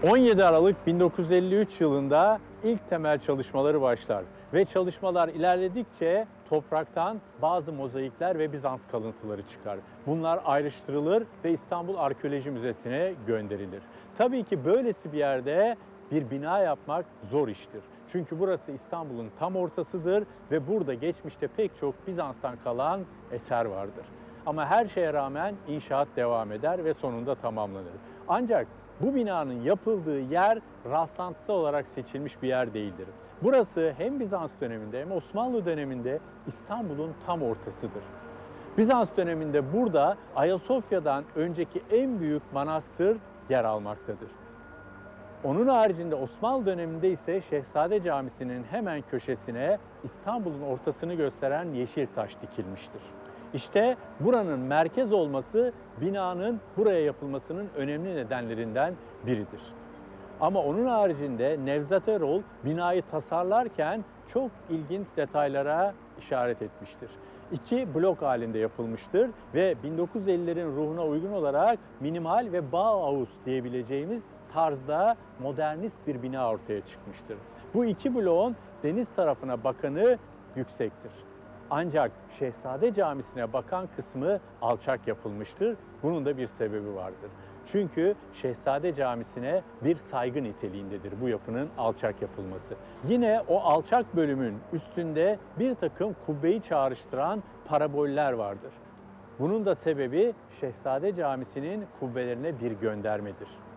17 Aralık 1953 yılında ilk temel çalışmaları başlar ve çalışmalar ilerledikçe topraktan bazı mozaikler ve Bizans kalıntıları çıkar. Bunlar ayrıştırılır ve İstanbul Arkeoloji Müzesi'ne gönderilir. Tabii ki böylesi bir yerde bir bina yapmak zor iştir. Çünkü burası İstanbul'un tam ortasıdır ve burada geçmişte pek çok Bizans'tan kalan eser vardır. Ama her şeye rağmen inşaat devam eder ve sonunda tamamlanır. Ancak bu binanın yapıldığı yer rastlantısal olarak seçilmiş bir yer değildir. Burası hem Bizans döneminde hem Osmanlı döneminde İstanbul'un tam ortasıdır. Bizans döneminde burada Ayasofya'dan önceki en büyük manastır yer almaktadır. Onun haricinde Osmanlı döneminde ise Şehzade Camisi'nin hemen köşesine İstanbul'un ortasını gösteren yeşil taş dikilmiştir. İşte buranın merkez olması binanın buraya yapılmasının önemli nedenlerinden biridir. Ama onun haricinde Nevzat Erol binayı tasarlarken çok ilginç detaylara işaret etmiştir. İki blok halinde yapılmıştır ve 1950'lerin ruhuna uygun olarak minimal ve Bauhaus diyebileceğimiz tarzda modernist bir bina ortaya çıkmıştır. Bu iki bloğun deniz tarafına bakanı yüksektir. Ancak Şehzade Camisi'ne bakan kısmı alçak yapılmıştır. Bunun da bir sebebi vardır. Çünkü Şehzade Camisi'ne bir saygı niteliğindedir bu yapının alçak yapılması. Yine o alçak bölümün üstünde bir takım kubbeyi çağrıştıran paraboller vardır. Bunun da sebebi Şehzade Camisi'nin kubbelerine bir göndermedir.